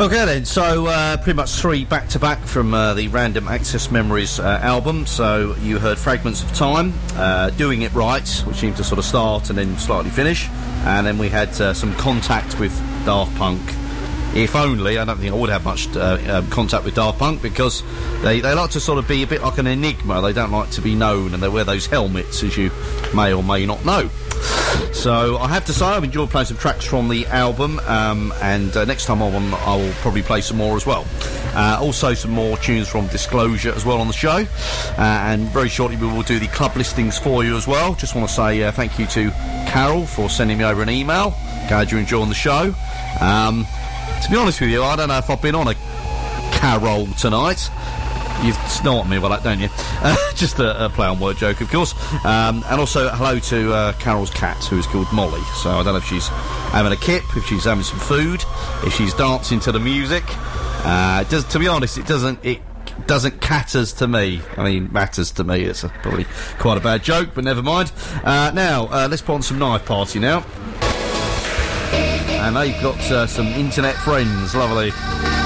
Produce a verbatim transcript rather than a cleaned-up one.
Okay then, so uh, pretty much three back-to-back from uh, the Random Access Memories uh, album. So you heard Fragments of Time, uh, Doing It Right, which seemed to sort of start and then slightly finish. And then we had uh, some contact with Daft Punk. If only, I don't think I would have much uh, um, contact with Daft Punk, because they, they like to sort of be a bit like an enigma. They don't like to be known, and they wear those helmets, as you may or may not know. So I have to say I've enjoyed playing some tracks from the album, um, and uh, next time I'm on I will probably play some more as well. Uh, also some more tunes from Disclosure as well on the show, uh, and very shortly we will do the club listings for you as well. Just want to say uh, thank you to Carol for sending me over an email. Glad you're enjoying the show. Um, to be honest with you, I don't know if I've been on a Carol tonight. You know what I mean by that, don't you? Uh, just a, a play on word joke, of course. Um, and also hello to uh, Carol's cat, who is called Molly. So I don't know if she's having a kip, if she's having some food, if she's dancing to the music. Uh, does, to be honest, it doesn't it doesn't catters to me. I mean, matters to me. It's a, probably quite a bad joke, but never mind. Uh, now uh, let's put on some Knife Party now. And they've got uh, some internet friends, lovely.